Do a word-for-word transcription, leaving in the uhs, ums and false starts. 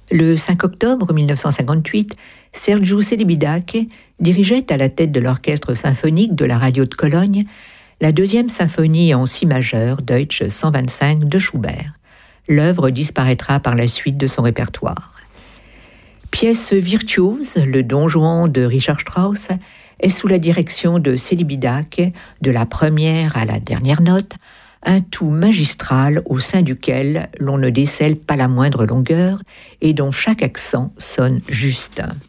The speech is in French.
Le cinq octobre mille neuf cent cinquante-huit, Sergiu Celibidache dirigeait à la tête de l'orchestre symphonique de la radio de Cologne la deuxième symphonie en si majeur, Deutsche cent vingt-cinq de Schubert. L'œuvre disparaîtra par la suite de son répertoire. Pièce virtuose, le Don Juan de Richard Strauss est sous la direction de Celibidache, de la première à la dernière note, un tout magistral au sein duquel l'on ne décèle pas la moindre longueur et dont chaque accent sonne juste.